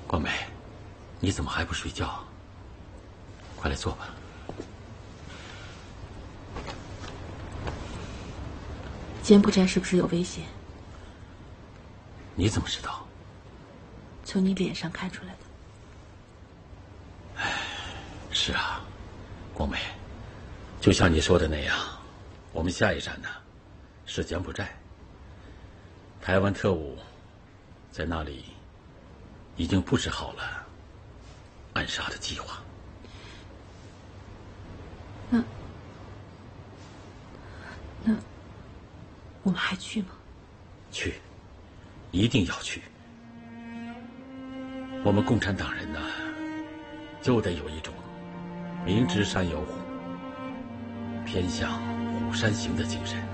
光美，你怎么还不睡觉？快来坐吧。 柬埔寨是不是有危险？ 你怎么知道？ 从你脸上看出来的。 是啊，光美，就像你说的那样，我们下一站呢是柬埔寨。台湾特务在那里已经布置好了暗杀的计划。 那我们还去吗？ 去，一定要去。我们共产党人呢，就得有一种明知山有虎，偏向虎山行的精神。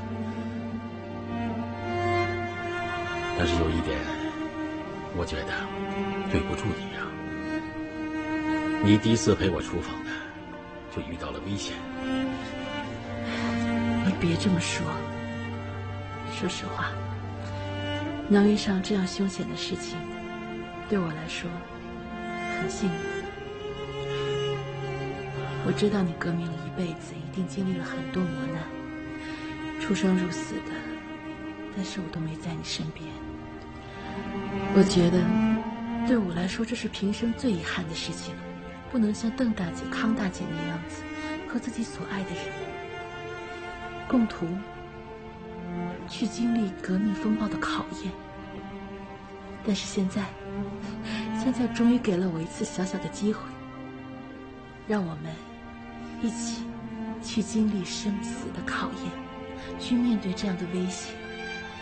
但是有一点，我觉得对不住你呀。你第一次陪我出访呢，就遇到了危险。 你别这么说。说实话，能遇上这样凶险的事情，对我来说很幸运。我知道你革命了一辈子，一定经历了很多磨难，出生入死的，但是我都没在你身边。我觉得对我来说，这是平生最遗憾的事情，不能像邓大姐、康大姐那样子，和自己所爱的人共同去经历革命风暴的考验。但是现在终于给了我一次小小的机会，让我们一起去经历生死的考验，去面对这样的危险。